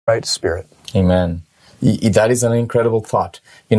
right spirit. Amen. That is an incredible thought.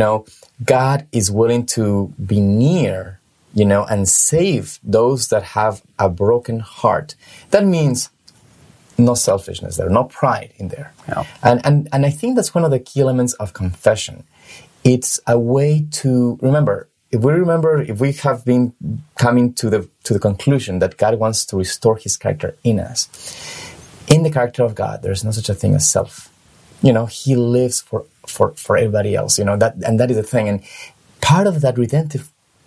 God is willing to be near, and save those that have a broken heart. That means no selfishness there, no pride in there. Yeah. And I think that's one of the key elements of confession. It's a way to remember. If we have been coming to the conclusion that God wants to restore His character in us, in the character of God, there's no such a thing as self. He lives for everybody else. That is the thing. And part of that redemptive,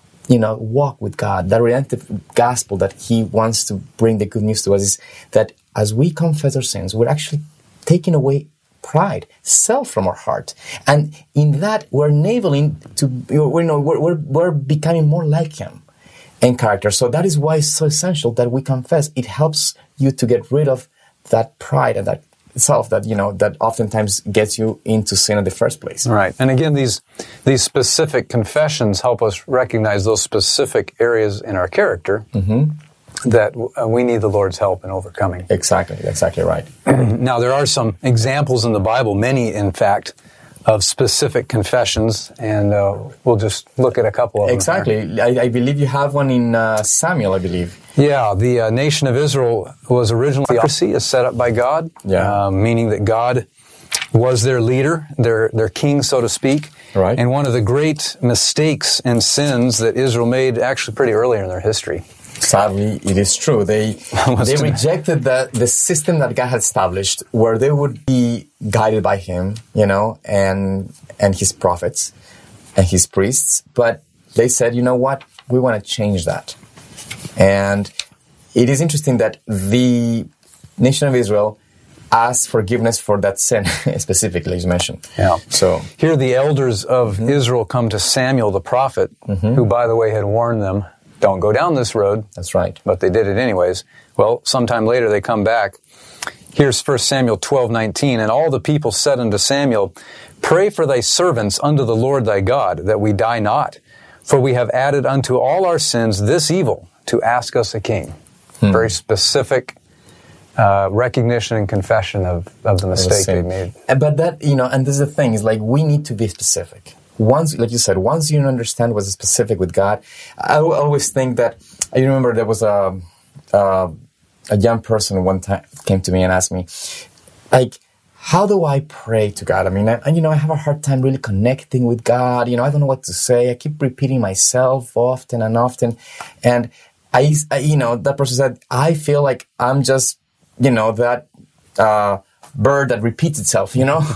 walk with God, that redemptive gospel that He wants to bring the good news to us is that as we confess our sins, we're actually taking away pride, self from our heart, and in that we're enabling to, we're becoming more like Him in character. So that is why it's so essential that we confess. It helps you to get rid of that pride and that self that that oftentimes gets you into sin in the first place. Right. And again, these specific confessions help us recognize those specific areas in our character that we need the Lord's help in overcoming. Exactly right. Now, there are some examples in the Bible, many, in fact, of specific confessions, and we'll just look at a couple of them. Exactly. I believe you have one in Samuel, I believe. Yeah, the nation of Israel was originally theocracy, is set up by God, meaning that God was their leader, their king, so to speak. Right. And one of the great mistakes and sins that Israel made actually pretty early in their history. Sadly, it is true. They rejected the system that God had established, where they would be guided by Him, and His prophets and His priests. But they said, what? We want to change that. And it is interesting that the nation of Israel asked forgiveness for that sin, specifically, as you mentioned. Yeah. So here the elders of Israel come to Samuel the prophet, who, by the way, had warned them, don't go down this road. That's right. But they did it anyways. Well, sometime later they come back. Here's 1 Samuel 12:19. And all the people said unto Samuel, Pray for thy servants unto the Lord thy God, that we die not. For we have added unto all our sins this evil, to ask us a king. Very specific recognition and confession of the mistake they made. But that, and this is the thing, is like we need to be specific. Once, like you said, once you understand what's specific with God, I always think that, I remember there was a young person one time came to me and asked me, like, how do I pray to God? I mean, I have a hard time really connecting with God. I don't know what to say. I keep repeating myself often and often. And I that person said, I feel like I'm just, that bird that repeats itself,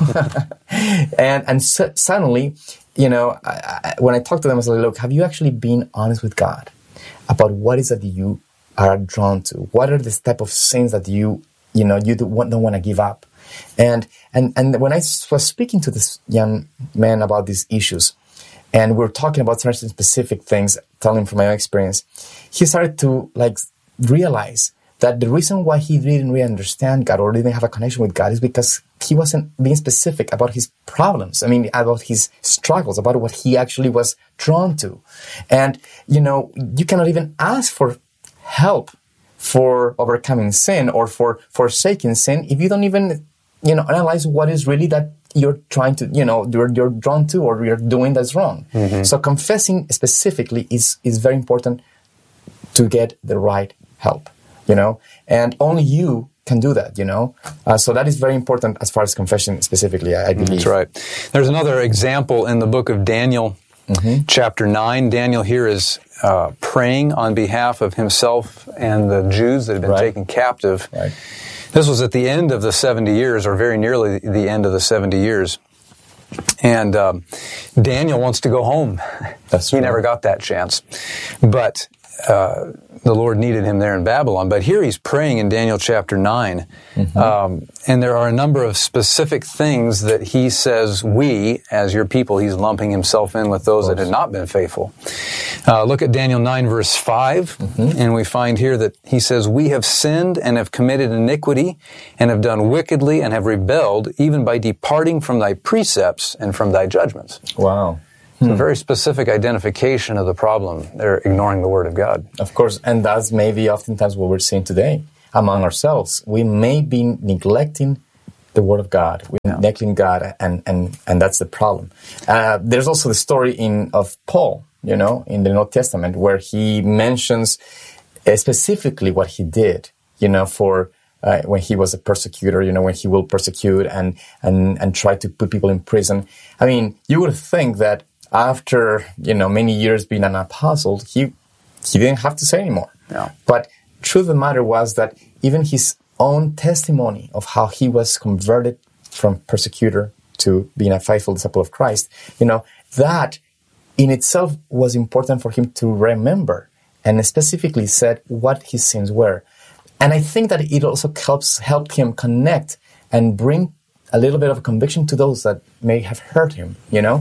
and suddenly, when I talked to them, I was like, look, have you actually been honest with God about what is that you are drawn to? What are the type of sins that you don't want to give up? And when I was speaking to this young man about these issues, and we were talking about certain specific things, telling him from my own experience, he started to realize that the reason why he didn't really understand God or didn't have a connection with God is because he wasn't being specific about his problems. I mean, about his struggles, about what he actually was drawn to. And, you cannot even ask for help for overcoming sin or for forsaking sin if you don't even, analyze what is really that you're trying to, you're drawn to or you're doing that's wrong. So confessing specifically is very important to get the right help. And only you can do that, So that is very important as far as confession specifically, I believe. That's right. There's another example in the book of Daniel, chapter 9. Daniel here is praying on behalf of himself and the Jews that had been taken captive. Right. This was at the end of the 70 years, or very nearly the end of the 70 years. And Daniel wants to go home. He never got that chance. But the Lord needed him there in Babylon. But here he's praying in Daniel chapter 9. And there are a number of specific things that he says, we, as your people, he's lumping himself in with those that had not been faithful. Look at Daniel 9 verse 5. And we find here that he says, we have sinned and have committed iniquity and have done wickedly and have rebelled even by departing from thy precepts and from thy judgments. Wow. It's a very specific identification of the problem. They're ignoring the Word of God. Of course, and that's maybe oftentimes what we're seeing today among ourselves. We may be neglecting the Word of God. We're neglecting God, and that's the problem. There's also the story of Paul, in the New Testament, where he mentions specifically what he did, for when he was a persecutor, when he will persecute and try to put people in prison. I mean, you would think that after, many years being an apostle, he didn't have to say anymore. No. But truth of the matter was that even his own testimony of how he was converted from persecutor to being a faithful disciple of Christ, that in itself was important for him to remember, and specifically said what his sins were. And I think that it also helped him connect and bring a little bit of a conviction to those that may have hurt him,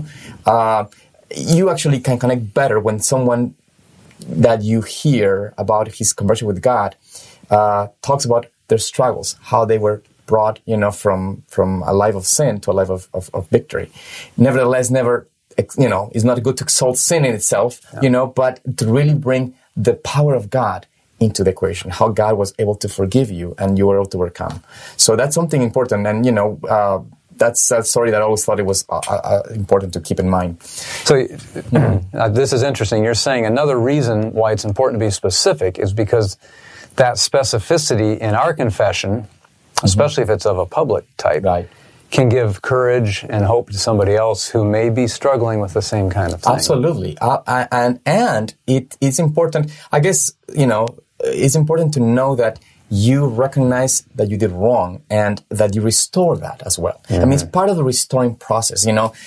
You actually can connect better when someone that you hear about his conversion with God talks about their struggles, how they were brought, from a life of sin to a life of victory. Nevertheless, it's not good to exalt sin in itself, but to really bring the power of God into the equation, how God was able to forgive you and you were able to overcome. So that's something important. And, that's a story that I always thought it was important to keep in mind. So this is interesting. You're saying another reason why it's important to be specific is because that specificity in our confession, especially if it's of a public type, right, can give courage and hope to somebody else who may be struggling with the same kind of thing. Absolutely. And it is important, I guess, it's important to know that you recognize that you did wrong and that you restore that as well. Mm-hmm. I mean, it's part of the restoring process,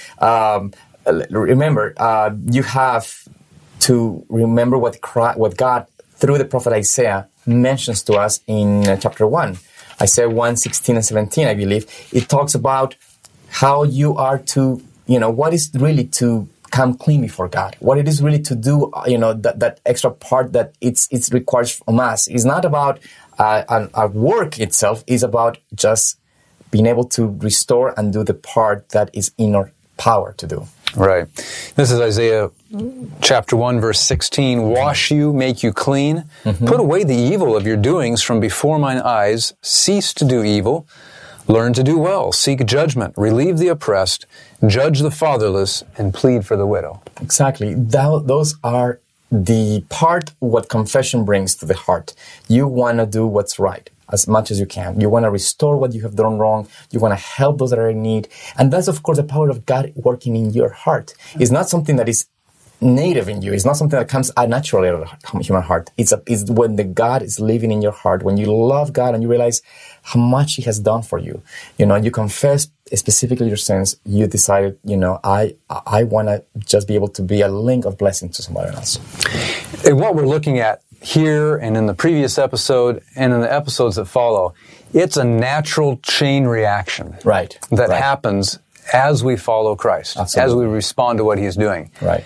Remember, you have to remember what God, through the prophet Isaiah, mentions to us in chapter 1. Isaiah 1, 16 and 17, I believe. It talks about how you are to, what is really to come clean before God. What it is really to do, that extra part that it requires from us. It's not about our work itself. It's about just being able to restore and do the part that is in our power to do. Right. This is Isaiah chapter 1, verse 16. Wash you, make you clean. Mm-hmm. Put away the evil of your doings from before mine eyes. Cease to do evil. Learn to do well. Seek judgment. Relieve the oppressed. Judge the fatherless. And plead for the widow. Exactly. Those are the part what confession brings to the heart. You want to do what's right as much as you can. You want to restore what you have done wrong. You want to help those that are in need. And that's, of course, the power of God working in your heart. It's not something that is native in you. It's not something that comes naturally out of the human heart. It's when the God is living in your heart, when you love God and you realize how much He has done for you. You confess specifically your sins. You decided, I want to just be able to be a link of blessing to somebody else. And what we're looking at here and in the previous episode and in the episodes that follow, it's a natural chain reaction. Right. That happens as we follow Christ. Absolutely. As we respond to what He's doing. Right.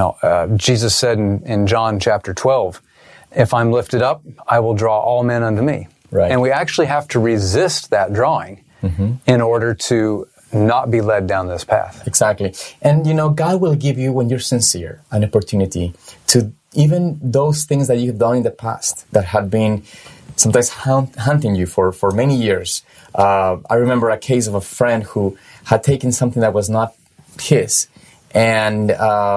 Jesus said in John chapter 12, if I'm lifted up, I will draw all men unto me. Right. And we actually have to resist that drawing in order to not be led down this path. Exactly. And, God will give you, when you're sincere, an opportunity to even those things that you've done in the past that had been sometimes hunting you for many years. I remember a case of a friend who had taken something that was not his. And,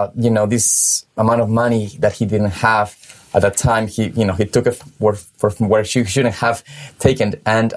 this amount of money that he didn't have at that time, he took it from where he shouldn't have taken. And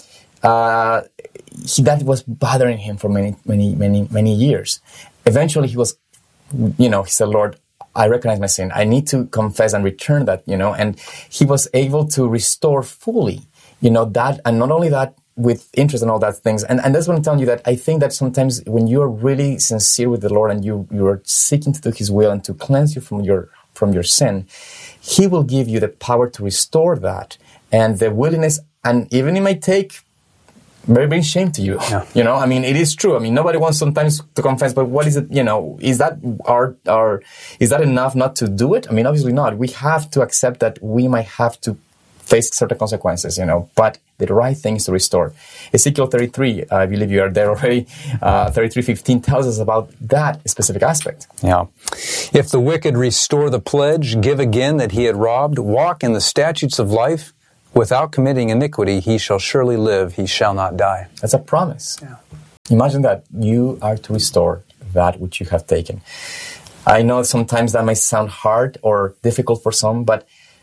that was bothering him for many years. Eventually, he was, he said, Lord, I recognize my sin. I need to confess and return that, and he was able to restore fully, that, and not only that, with interest and all that things. And that's what I'm telling you, that I think that sometimes when you're really sincere with the Lord and you are seeking to do His will and to cleanse you from your sin, He will give you the power to restore that and the willingness, and even it might take very shame to you. Yeah. It is true. Nobody wants sometimes to confess, but what is it, is that is that enough not to do it? Obviously not. We have to accept that we might have to face certain consequences, but the right thing is to restore. Ezekiel 33, I believe you are there already, 33:15 tells us about that specific aspect. Yeah. If the wicked restore the pledge, give again that he had robbed, walk in the statutes of life, without committing iniquity, he shall surely live, he shall not die. That's a promise. Yeah. Imagine that you are to restore that which you have taken. I know sometimes that might sound hard or difficult for some, but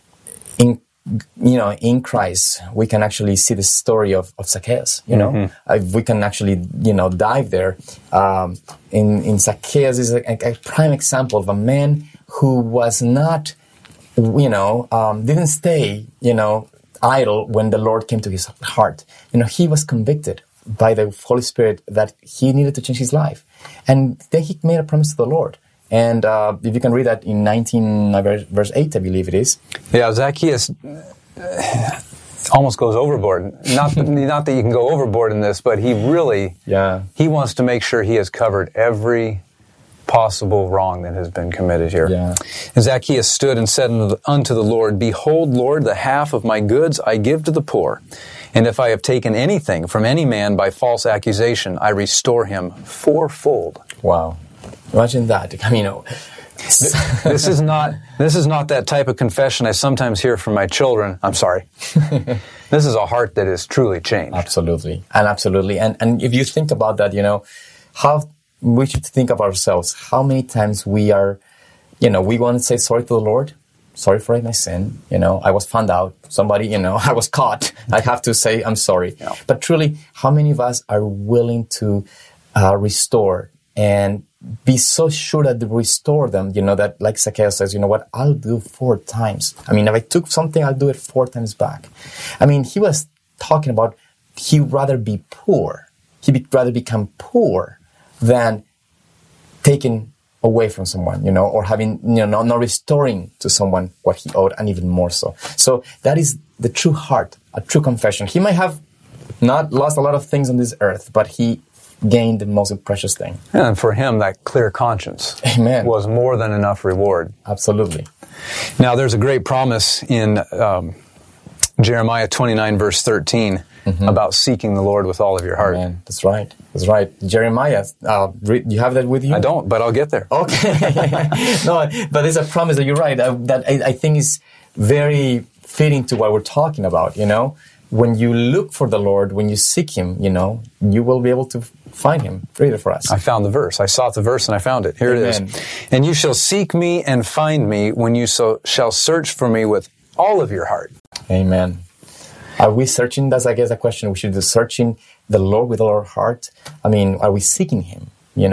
in Christ, we can actually see the story of Zacchaeus. We can actually, dive there. In Zacchaeus is a prime example of a man who was not, didn't stay, idle when the Lord came to his heart. He was convicted by the Holy Spirit that he needed to change his life, and then he made a promise to the Lord. And if you can read that in 19 verse 8, I believe it is. Yeah, Zacchaeus almost goes overboard. Not that you can go overboard in this, but he really, he wants to make sure he has covered every possible wrong that has been committed here. Yeah. And Zacchaeus stood and said unto the Lord, Behold, Lord, the half of my goods I give to the poor. And if I have taken anything from any man by false accusation, I restore him fourfold. Wow. Imagine that. This is not that type of confession I sometimes hear from my children. I'm sorry. This is a heart that is truly changed. Absolutely. And if you think about that, how we should think of ourselves. How many times we are, we want to say sorry to the Lord. Sorry for my sin. I was found out. Somebody, I was caught. I have to say I'm sorry. Yeah. But truly, how many of us are willing to restore and be so sure that they restore them, that like Zacchaeus says, I'll do 4 times. If I took something, I'll do it 4 times back. He was talking about he'd rather be poor. He'd rather become poor than taken away from someone, or having, not restoring to someone what he owed, and even more so. So that is the true heart, a true confession. He might have not lost a lot of things on this earth, but he gained the most precious thing. And for him, that clear conscience Amen. Was more than enough reward. Absolutely. Now, there's a great promise in Jeremiah 29, verse 13, about seeking the Lord with all of your heart. Amen. That's right. Jeremiah, you have that with you? I don't, but I'll get there. Okay. No, but there's a promise that you're right, that I think is very fitting to what we're talking about, When you look for the Lord, when you seek Him, you will be able to find Him. Read it for us. I found the verse. I sought the verse and I found it. Here Amen. It is. And you shall seek me and find me when you shall search for me with all of your heart. Amen. Are we searching? That's, I guess, a question. We should be searching the Lord with all our heart. Are we seeking Him?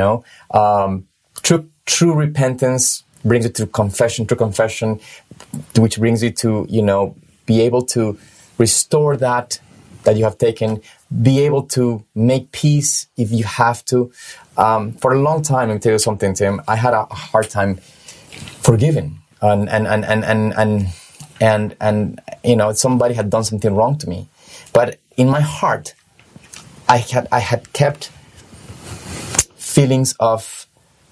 True repentance brings you to confession, true confession, which brings you to, be able to restore that you have taken, be able to make peace if you have to. For a long time, let me tell you something, Tim, I had a hard time forgiving. And somebody had done something wrong to me. But in my heart, I had kept feelings of,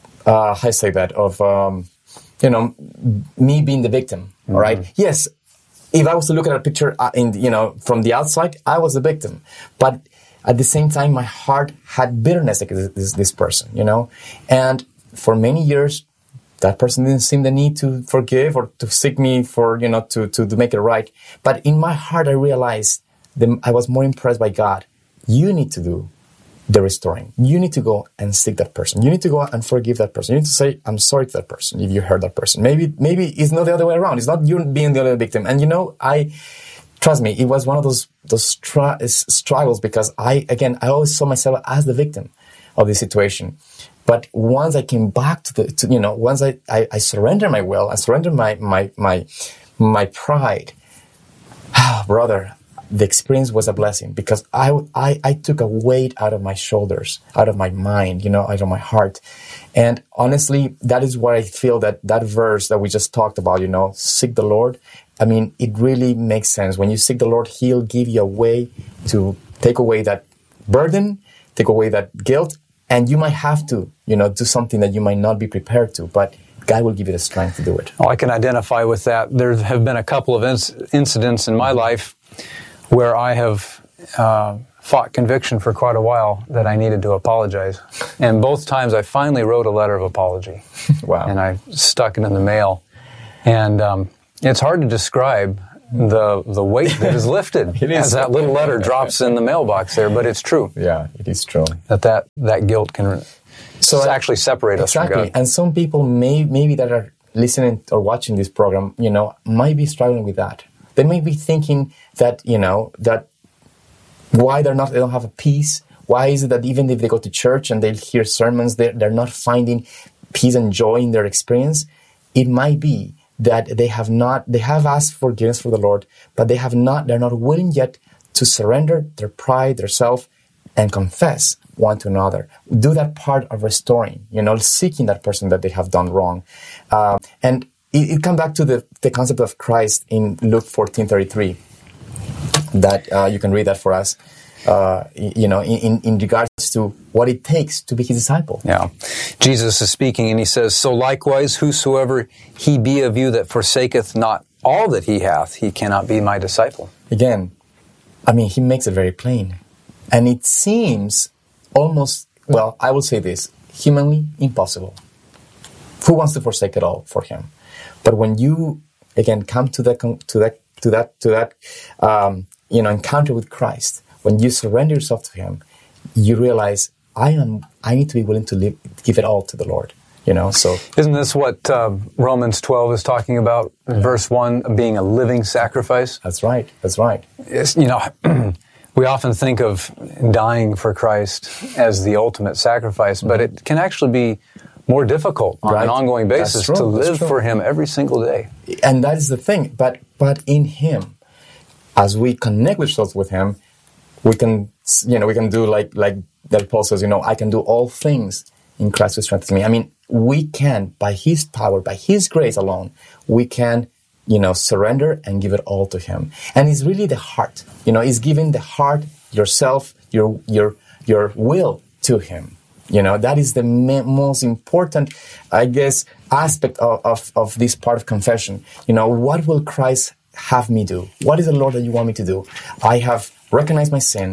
me being the victim, all right? Yes, if I was to look at a picture from the outside, I was the victim. But at the same time, my heart had bitterness against this person, And for many years, that person didn't seem the need to forgive or to seek me for, to make it right. But in my heart, I realized I was more impressed by God. You need to do the restoring. You need to go and seek that person. You need to go and forgive that person. You need to say, I'm sorry to that person if you hurt that person. Maybe it's not the other way around. It's not you being the other victim. And trust me, it was one of those struggles because I always saw myself as the victim of this situation. But once I came back once I surrendered my will, I surrendered my pride, brother, the experience was a blessing because I took a weight out of my shoulders, out of my mind, out of my heart. And honestly, that is why I feel that verse that we just talked about, seek the Lord. It really makes sense. When you seek the Lord, He'll give you a way to take away that burden, take away that guilt, and you might have to, do something that you might not be prepared to, but God will give you the strength to do it. Well, I can identify with that. There have been a couple of incidents in my life where I have fought conviction for quite a while that I needed to apologize. And both times I finally wrote a letter of apology. Wow. And I stuck it in the mail. And it's hard to describe the weight that is lifted as that little letter drops in the mailbox there. But it's true. Yeah, it is true. That guilt can actually separate us from God. And some people maybe that are listening or watching this program, might be struggling with that. They may be thinking that, that why they don't have a peace. Why is it that even if they go to church and they hear sermons, they're not finding peace and joy in their experience? It might be that they have asked forgiveness for the Lord, but they're not willing yet to surrender their pride, their self, and confess one to another. Do that part of restoring, seeking that person that they have done wrong. And it comes back to the concept of Christ in Luke 14:33, that you can read that for us. In regards to what it takes to be his disciple. Yeah. Jesus is speaking and he says, "So likewise, whosoever he be of you that forsaketh not all that he hath, he cannot be my disciple." Again, he makes it very plain. And it seems almost, I will say this, humanly impossible. Who wants to forsake it all for him? But when you, again, come to that encounter with Christ, when you surrender yourself to him, you realize I need to be willing to give it all to the Lord. So isn't this what Romans 12 is talking about? Verse 1, being a living sacrifice. That's right. It's, we often think of dying for Christ as the ultimate sacrifice, but it can actually be more difficult on an ongoing basis to live for him every single day. And that is the thing. But in him, as we connect ourselves with him, we can do like that Paul says, I can do all things in Christ who strengthens me. We can, by his power, by his grace alone, we can, surrender and give it all to him. And it's really the heart, it's giving the heart, yourself, your will to him. That is the most important, I guess, aspect of this part of confession. What will Christ have me do? What is the Lord that you want me to do? I have recognized my sin.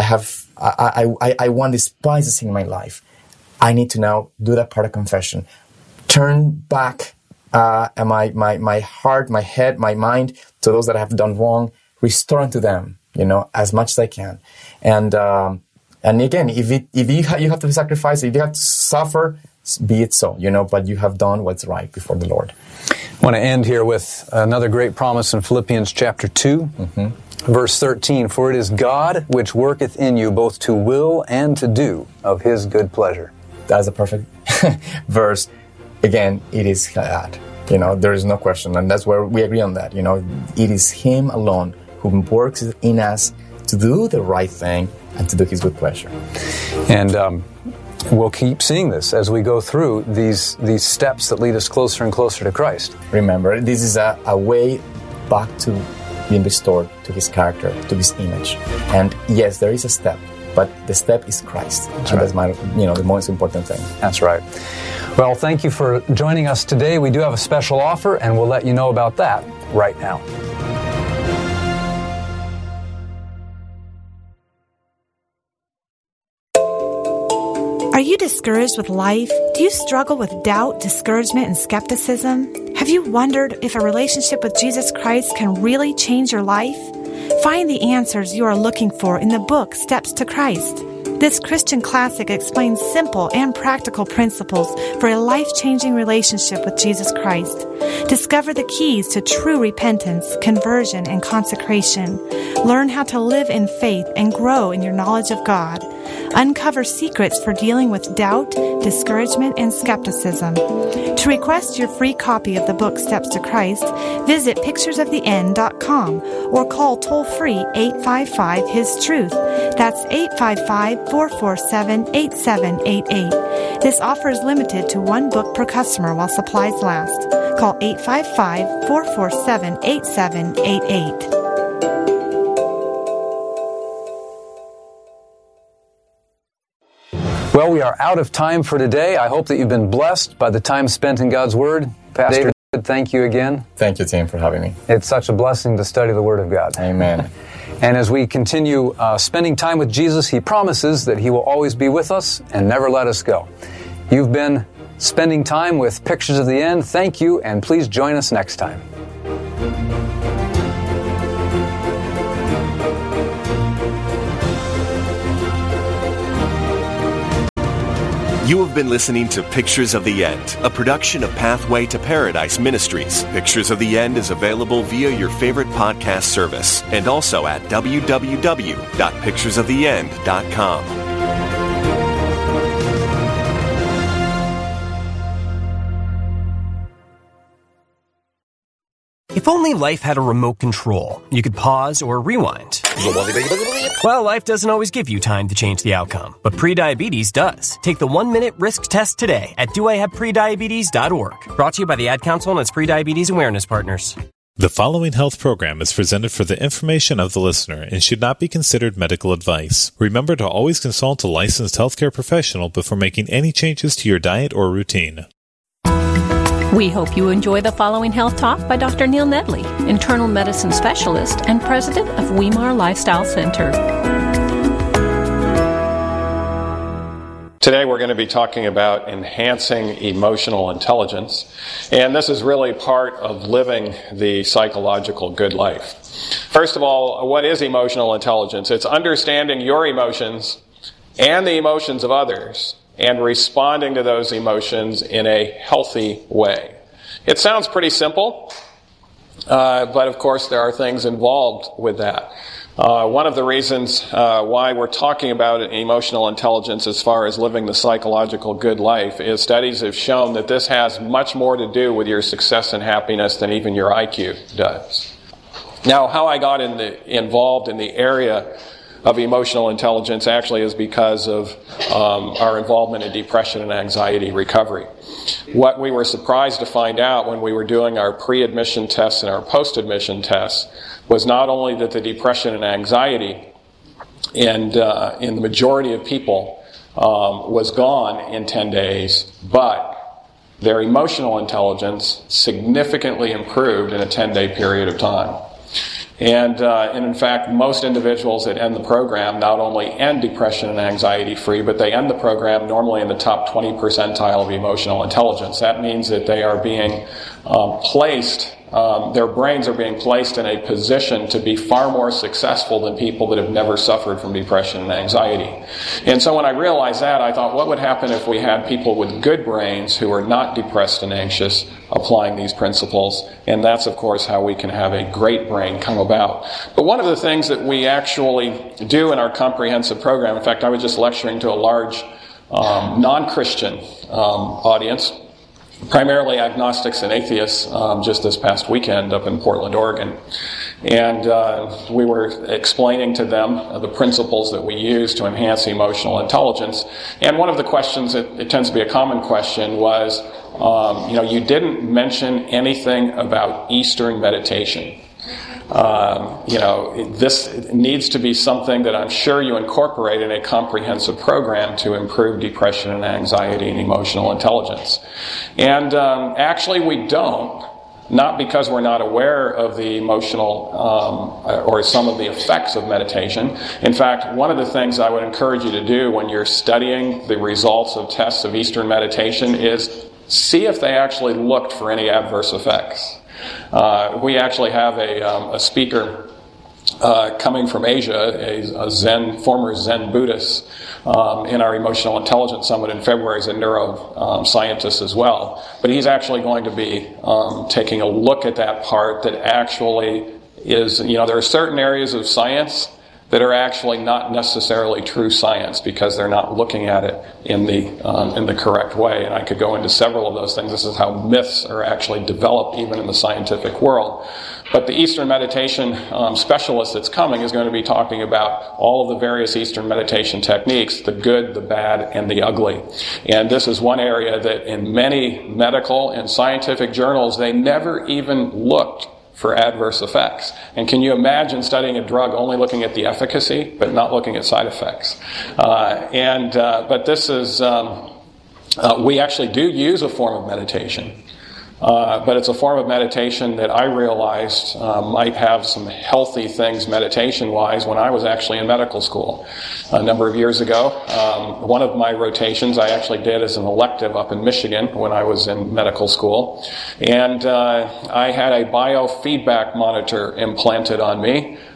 I want to despise the sin in my life. I need to now do that part of confession. Turn back my heart, my head, my mind to those that I have done wrong. Restore unto them, as much as I can. And again, if you have to sacrifice, if you have to suffer, be it so, but you have done what's right before the Lord. I want to end here with another great promise in Philippians chapter 2, verse 13. "For it is God which worketh in you both to will and to do of his good pleasure." That's a perfect verse. Again, it is God. There is no question. And that's where we agree on that. It is him alone who works in us to do the right thing and to do his good pleasure. And we'll keep seeing this as we go through these steps that lead us closer and closer to Christ. Remember, this is a way back to being restored to his character, to his image. And yes, there is a step, but the step is Christ. That's the most important thing. That's right. Well, thank you for joining us today. We do have a special offer, and we'll let you know about that right now. Are you discouraged with life? Do you struggle with doubt, discouragement, and skepticism? Have you wondered if a relationship with Jesus Christ can really change your life? Find the answers you are looking for in the book Steps to Christ. This Christian classic explains simple and practical principles for a life-changing relationship with Jesus Christ. Discover the keys to true repentance, conversion, and consecration. Learn how to live in faith and grow in your knowledge of God. Uncover secrets for dealing with doubt, discouragement, and skepticism. To request your free copy of the book Steps to Christ, visit picturesoftheend.com or call toll-free 855-HIS-TRUTH. That's 855-447-8788. This offer is limited to one book per customer while supplies last. Call 855-447-8788. Well, we are out of time for today. I hope that you've been blessed by the time spent in God's Word. Pastor David, thank you again. Thank you, Tim, for having me. It's such a blessing to study the Word of God. Amen. And as we continue spending time with Jesus, He promises that He will always be with us and never let us go. You've been spending time with Pictures of the End. Thank you, and please join us next time. You have been listening to Pictures of the End, a production of Pathway to Paradise Ministries. Pictures of the End is available via your favorite podcast service and also at www.picturesoftheend.com. If only life had a remote control, you could pause or rewind. Well, life doesn't always give you time to change the outcome, but prediabetes does. Take the 1-minute risk test today at doihaveprediabetes.org. Brought to you by the Ad Council and its prediabetes awareness partners. The following health program is presented for the information of the listener and should not be considered medical advice. Remember to always consult a licensed healthcare professional before making any changes to your diet or routine. We hope you enjoy the following health talk by Dr. Neil Nedley, internal medicine specialist and president of Weimar Lifestyle Center. Today we're going to be talking about enhancing emotional intelligence, and this is really part of living the psychological good life. First of all, what is emotional intelligence? It's understanding your emotions and the emotions of others, and responding to those emotions in a healthy way. It sounds pretty simple, but of course there are things involved with that. One of the reasons why we're talking about emotional intelligence as far as living the psychological good life is studies have shown that this has much more to do with your success and happiness than even your IQ does. Now, how I got involved in the area of emotional intelligence actually is because of our involvement in depression and anxiety recovery. What we were surprised to find out when we were doing our pre-admission tests and our post-admission tests was not only that the depression and anxiety in the majority of people was gone in 10 days, but their emotional intelligence significantly improved in a 10-day period of time. And in fact, most individuals that end the program not only end depression and anxiety free, but they end the program normally in the top 20 percentile of emotional intelligence. That means that they are being placed, their brains are being placed in a position to be far more successful than people that have never suffered from depression and anxiety. And so when I realized that, I thought, what would happen if we had people with good brains who are not depressed and anxious applying these principles? And that's, of course, how we can have a great brain come about. But one of the things that we actually do in our comprehensive program, in fact, I was just lecturing to a large non-Christian audience, primarily agnostics and atheists, just this past weekend up in Portland, Oregon. And we were explaining to them the principles that we use to enhance emotional intelligence. And one of the questions, it tends to be a common question, was, you didn't mention anything about Eastern meditation. This needs to be something that I'm sure you incorporate in a comprehensive program to improve depression and anxiety and emotional intelligence. And actually we don't, not because we're not aware of the emotional or some of the effects of meditation. In fact, one of the things I would encourage you to do when you're studying the results of tests of Eastern meditation is see if they actually looked for any adverse effects. We actually have a speaker coming from Asia, a former Zen Buddhist, in our Emotional Intelligence Summit in February. He's a neuroscientist as well. But he's actually going to be taking a look at that part that actually is, there are certain areas of science that are actually not necessarily true science because they're not looking at it in the correct way. And I could go into several of those things. This is how myths are actually developed even in the scientific world. But the Eastern meditation specialist that's coming is going to be talking about all of the various Eastern meditation techniques, the good, the bad, and the ugly. And this is one area that in many medical and scientific journals, they never even looked for adverse effects. And can you imagine studying a drug only looking at the efficacy, but not looking at side effects? But this is, we actually do use a form of meditation. But it's a form of meditation that I realized might have some healthy things meditation-wise when I was actually in medical school. A number of years ago, one of my rotations I actually did as an elective up in Michigan when I was in medical school. And I had a biofeedback monitor implanted on me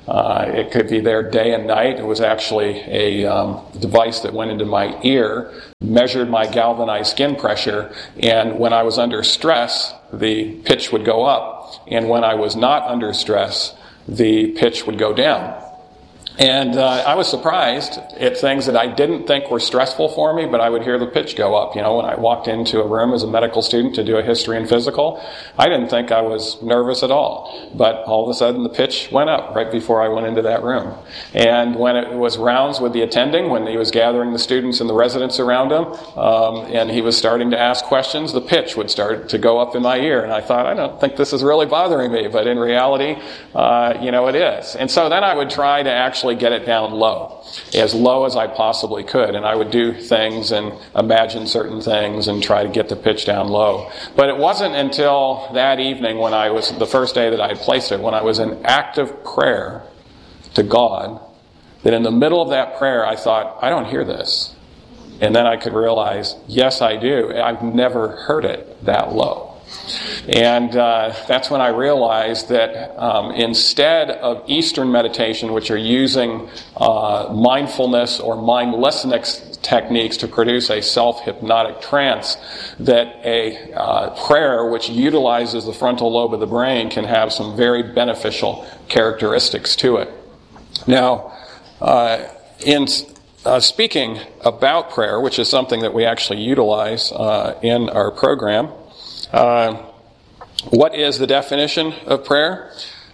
It could be there day and night. It was actually a device that went into my ear, measured my galvanized skin pressure, and when I was under stress, the pitch would go up, and when I was not under stress, the pitch would go down. And I was surprised at things that I didn't think were stressful for me, but I would hear the pitch go up. When I walked into a room as a medical student to do a history and physical, I didn't think I was nervous at all. But all of a sudden the pitch went up right before I went into that room. And when it was rounds with the attending, when he was gathering the students and the residents around him, and he was starting to ask questions, the pitch would start to go up in my ear. And I thought, I don't think this is really bothering me. But in reality, it is. And so then I would try to actually get it down low as I possibly could, and I would do things and imagine certain things and try to get the pitch down low. But it wasn't until that evening, when I was the first day that I had placed it, when I was in active prayer to God, that in the middle of that prayer I thought, I don't hear this. And then I could realize, yes, I do. I've never heard it that low. And that's when I realized that instead of Eastern meditation, which are using mindfulness or mindlessness techniques to produce a self-hypnotic trance, that a prayer which utilizes the frontal lobe of the brain can have some very beneficial characteristics to it. Now, in speaking about prayer, which is something that we actually utilize in our program, what is the definition of prayer?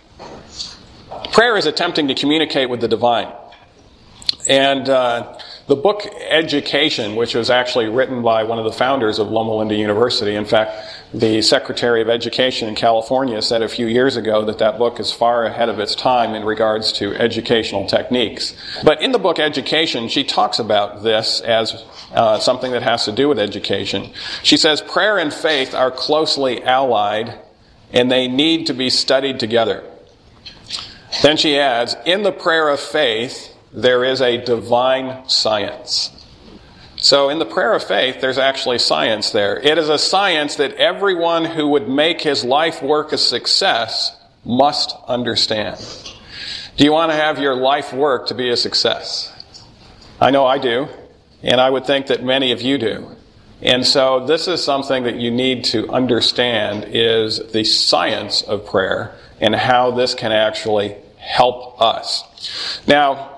Prayer is attempting to communicate with the divine. And the book Education, which was actually written by one of the founders of Loma Linda University, in fact, the Secretary of Education in California said a few years ago that book is far ahead of its time in regards to educational techniques. But in the book Education, she talks about this as something that has to do with education. She says, prayer and faith are closely allied, and they need to be studied together. Then she adds, in the prayer of faith, there is a divine science. So in the prayer of faith, there's actually science there. It is a science that everyone who would make his life work a success must understand. Do you want to have your life work to be a success? I know I do, and I would think that many of you do. And so this is something that you need to understand, is the science of prayer and how this can actually help us. Now,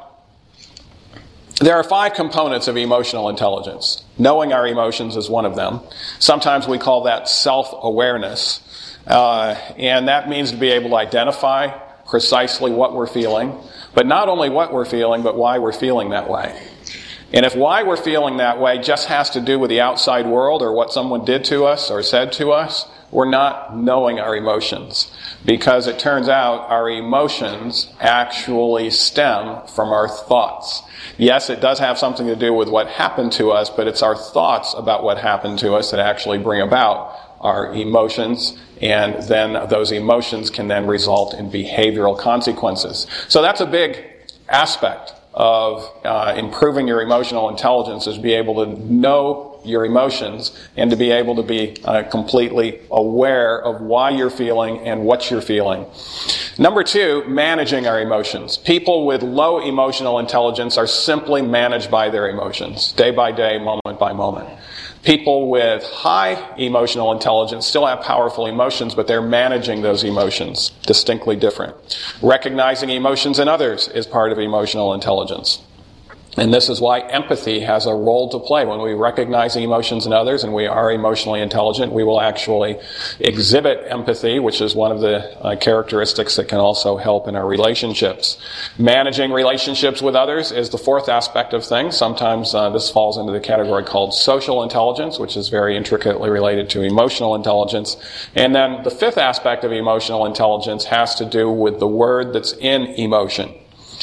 there are 5 components of emotional intelligence. Knowing our emotions is one of them. Sometimes we call that self-awareness. And that means to be able to identify precisely what we're feeling. But not only what we're feeling, but why we're feeling that way. And if why we're feeling that way just has to do with the outside world or what someone did to us or said to us, we're not knowing our emotions. Because it turns out our emotions actually stem from our thoughts. Yes, it does have something to do with what happened to us, but it's our thoughts about what happened to us that actually bring about our emotions, and then those emotions can then result in behavioral consequences. So that's a big aspect of improving your emotional intelligence, is be able to know your emotions and to be able to be completely aware of why you're feeling and what you're feeling. Number 2, managing our emotions. People with low emotional intelligence are simply managed by their emotions, day by day, moment by moment. People with high emotional intelligence still have powerful emotions, but they're managing those emotions. Distinctly different. Recognizing emotions in others is part of emotional intelligence. And this is why empathy has a role to play. When we recognize emotions in others and we are emotionally intelligent, we will actually exhibit empathy, which is one of the characteristics that can also help in our relationships. Managing relationships with others is the 4th aspect of things. Sometimes this falls into the category called social intelligence, which is very intricately related to emotional intelligence. And then the 5th aspect of emotional intelligence has to do with the word that's in emotion.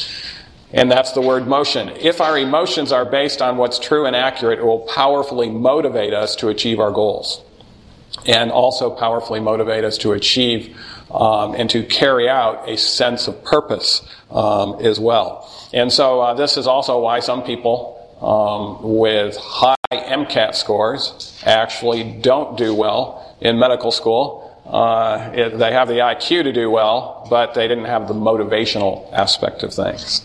And that's the word motion. If our emotions are based on what's true and accurate, it will powerfully motivate us to achieve our goals. And also powerfully motivate us to achieve and to carry out a sense of purpose as well. And so this is also why some people with high MCAT scores actually don't do well in medical school. They have the IQ to do well, but they didn't have the motivational aspect of things.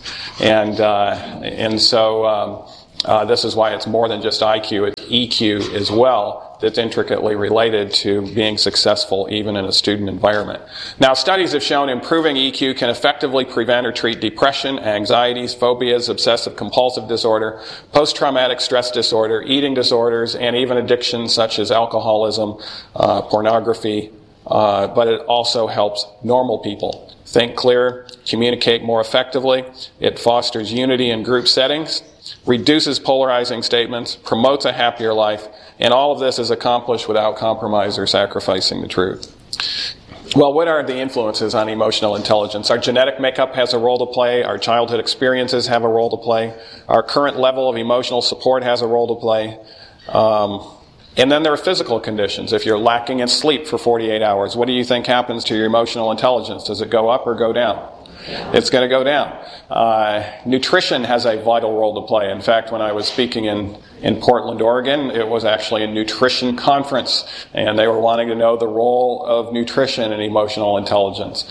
And so this is why it's more than just IQ, it's EQ as well, that's intricately related to being successful even in a student environment. Now, studies have shown improving EQ can effectively prevent or treat depression, anxieties, phobias, obsessive-compulsive disorder, post-traumatic stress disorder, eating disorders, and even addictions such as alcoholism, pornography, but it also helps normal people think clearer, communicate more effectively. It fosters unity in group settings, reduces polarizing statements, promotes a happier life, and all of this is accomplished without compromise or sacrificing the truth. Well, what are the influences on emotional intelligence? Our genetic makeup has a role to play. Our childhood experiences have a role to play. Our current level of emotional support has a role to play. And then there are physical conditions. If you're lacking in sleep for 48 hours, what do you think happens to your emotional intelligence? Does it go up or go down? It's going to go down. Nutrition has a vital role to play. In fact, when I was speaking in Portland, Oregon, it was actually a nutrition conference, and they were wanting to know the role of nutrition in emotional intelligence.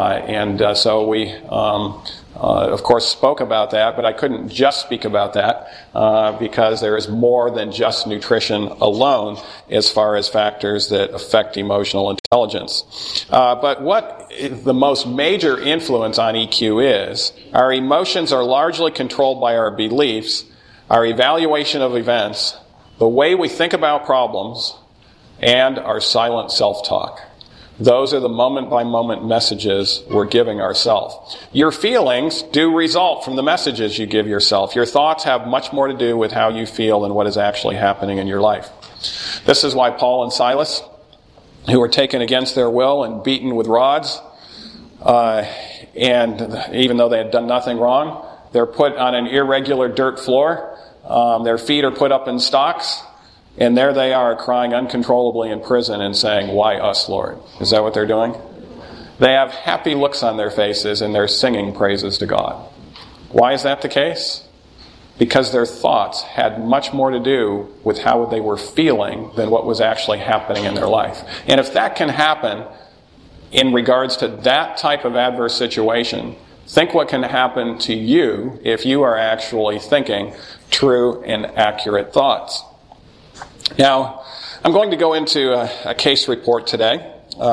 So we, of course, spoke about that, but I couldn't just speak about that because there is more than just nutrition alone as far as factors that affect emotional intelligence. But what the most major influence on EQ is, our emotions are largely controlled by our beliefs, our evaluation of events, the way we think about problems, and our silent self-talk. Those are the moment-by-moment messages we're giving ourselves. Your feelings do result from the messages you give yourself. Your thoughts have much more to do with how you feel than what is actually happening in your life. This is why Paul and Silas, who were taken against their will and beaten with rods, and even though they had done nothing wrong, they're put on an irregular dirt floor. Their feet are put up in stocks. And there they are crying uncontrollably in prison and saying, "Why us, Lord?" Is that what they're doing? They have happy looks on their faces and they're singing praises to God. Why is that the case? Because their thoughts had much more to do with how they were feeling than what was actually happening in their life. And if that can happen in regards to that type of adverse situation, think what can happen to you if you are actually thinking true and accurate thoughts. Now, I'm going to go into a case report today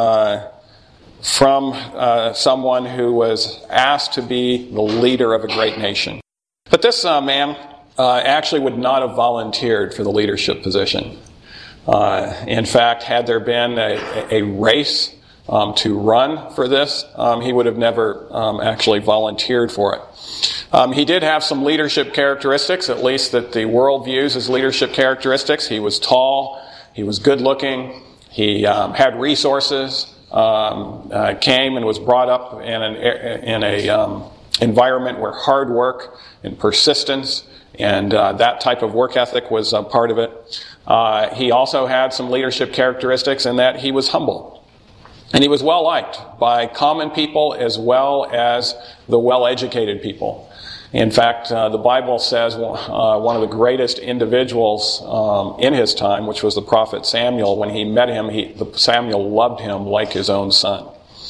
from someone who was asked to be the leader of a great nation. But this man actually would not have volunteered for the leadership position. In fact, had there been a race to run for this, he would have never actually volunteered for it. He did have some leadership characteristics, at least that the world views as leadership characteristics. He was tall, he was good looking, he had resources, came and was brought up in an environment where hard work and persistence and that type of work ethic was a part of it. He also had some leadership characteristics in that he was humble. And he was well liked by common people as well as the well-educated people. In fact, the Bible says one of the greatest individuals in his time, which was the prophet Samuel, when he met him, Samuel loved him like his own son.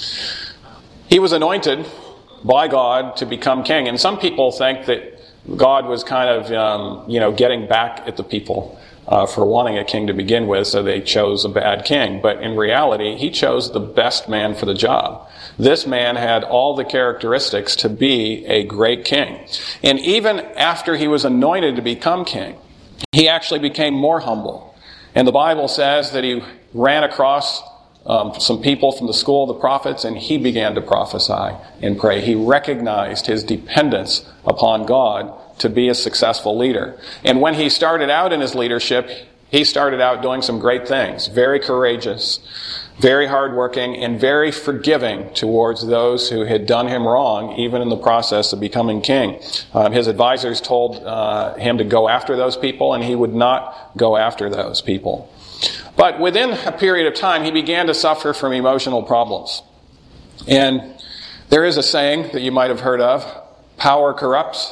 He was anointed by God to become king. And some people think that God was kind of, getting back at the people for wanting a king to begin with, so they chose a bad king. But in reality, he chose the best man for the job. This man had all the characteristics to be a great king. And even after he was anointed to become king, he actually became more humble. And the Bible says that he ran across some people from the school of the prophets, and he began to prophesy and pray. He recognized his dependence upon God to be a successful leader. And when he started out in his leadership, he started out doing some great things. Very courageous, very hardworking, and very forgiving towards those who had done him wrong, even in the process of becoming king. His advisors told him to go after those people, and he would not go after those people. But within a period of time, he began to suffer from emotional problems. And there is a saying that you might have heard of, power corrupts,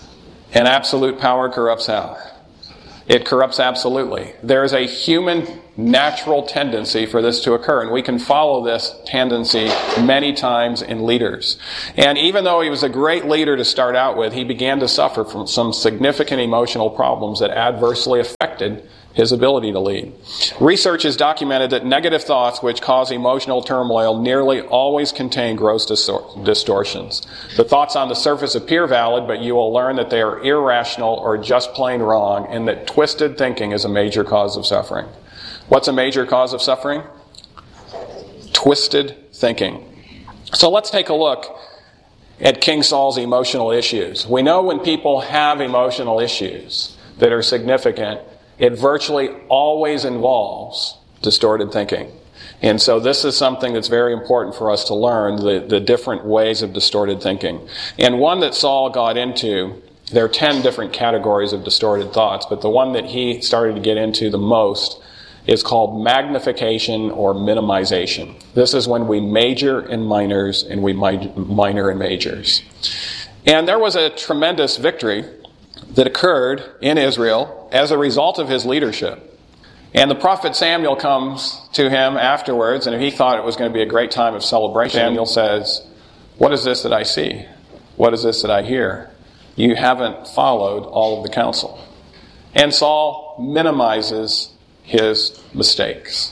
and absolute power corrupts how? It corrupts absolutely. There is a human natural tendency for this to occur. And we can follow this tendency many times in leaders. And even though he was a great leader to start out with, he began to suffer from some significant emotional problems that adversely affected his ability to lead. Research has documented that negative thoughts which cause emotional turmoil nearly always contain gross distortions. The thoughts on the surface appear valid, but you will learn that they are irrational or just plain wrong, and that twisted thinking is a major cause of suffering. What's a major cause of suffering? Twisted thinking. So let's take a look at King Saul's emotional issues. We know when people have emotional issues that are significant, it virtually always involves distorted thinking. And so this is something that's very important for us to learn, the different ways of distorted thinking. And one that Saul got into, there are 10 different categories of distorted thoughts, but the one that he started to get into the most is called magnification or minimization. This is when we major in minors and we minor in majors. And there was a tremendous victory that occurred in Israel as a result of his leadership. And the prophet Samuel comes to him afterwards, and he thought it was going to be a great time of celebration. Samuel says, "What is this that I see? What is this that I hear? You haven't followed all of the counsel." And Saul minimizes his mistakes.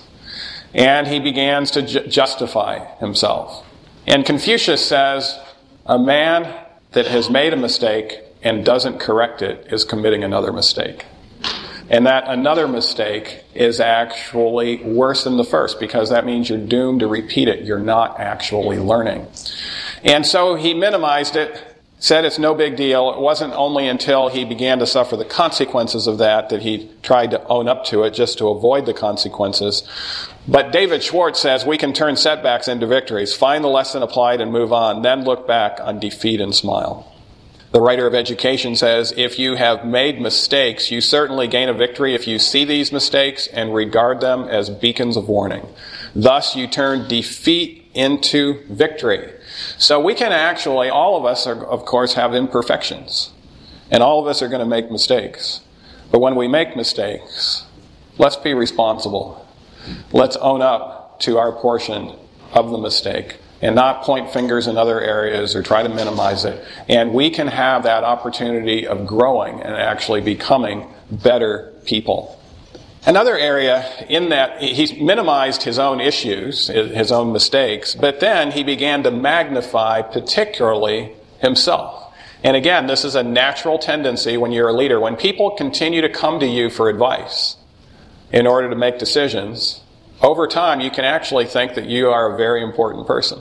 And he begins to justify himself. And Confucius says, a man that has made a mistake and doesn't correct it is committing another mistake. And that another mistake is actually worse than the first, because that means you're doomed to repeat it. You're not actually learning. And so he minimized it, said it's no big deal. It wasn't only until he began to suffer the consequences of that he tried to own up to it just to avoid the consequences. But David Schwartz says we can turn setbacks into victories, find the lesson applied and move on, then look back on defeat and smile. The writer of Education says, if you have made mistakes, you certainly gain a victory if you see these mistakes and regard them as beacons of warning. Thus, you turn defeat into victory. So we can actually, all of us, of course, have imperfections. And all of us are going to make mistakes. But when we make mistakes, let's be responsible. Let's own up to our portion of the mistake and not point fingers in other areas or try to minimize it. And we can have that opportunity of growing and actually becoming better people. Another area in that he minimized his own issues, his own mistakes, but then he began to magnify particularly himself. And again, this is a natural tendency when you're a leader. When people continue to come to you for advice in order to make decisions, over time, you can actually think that you are a very important person.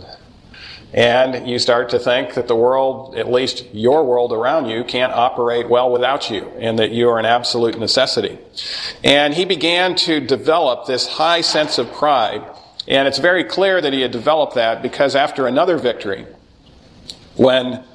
And you start to think that the world, at least your world around you, can't operate well without you, and that you are an absolute necessity. And he began to develop this high sense of pride. And it's very clear that he had developed that because after another victory, when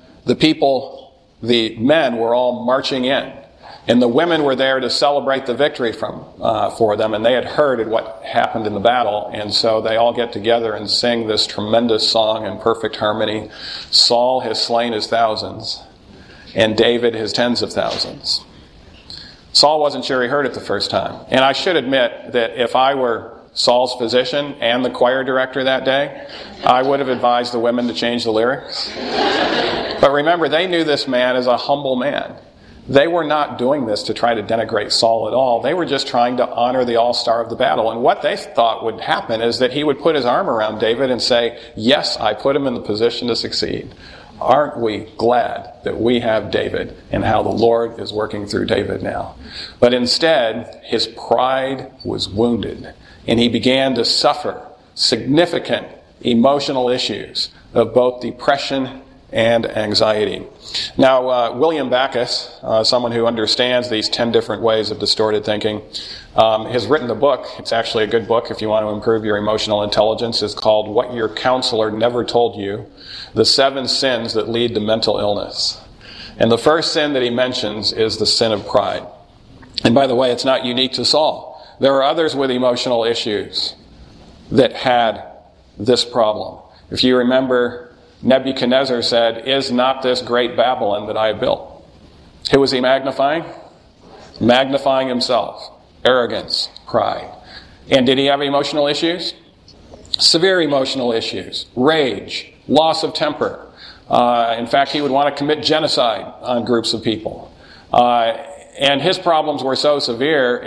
the men were all marching in, and the women were there to celebrate the victory for them, and they had heard what happened in the battle, and so they all get together and sing this tremendous song in perfect harmony. Saul has slain his thousands, and David his tens of thousands. Saul wasn't sure he heard it the first time. And I should admit that if I were Saul's physician and the choir director that day, I would have advised the women to change the lyrics. But remember, they knew this man as a humble man. They were not doing this to try to denigrate Saul at all. They were just trying to honor the all-star of the battle. And what they thought would happen is that he would put his arm around David and say, yes, I put him in the position to succeed. Aren't we glad that we have David and how the Lord is working through David now? But instead, his pride was wounded, and he began to suffer significant emotional issues of both depression and anxiety. Now, William Backus, someone who understands these 10 different ways of distorted thinking, has written a book. It's actually a good book if you want to improve your emotional intelligence. It's called What Your Counselor Never Told You: The 7 Sins That Lead to Mental Illness. And the first sin that he mentions is the sin of pride. And by the way, it's not unique to Saul. There are others with emotional issues that had this problem. If you remember, Nebuchadnezzar said, "Is not this great Babylon that I have built?" Who was he magnifying? Magnifying himself. Arrogance, pride. And did he have emotional issues? Severe emotional issues. Rage. Loss of temper. In fact, he would want to commit genocide on groups of people. And his problems were so severe,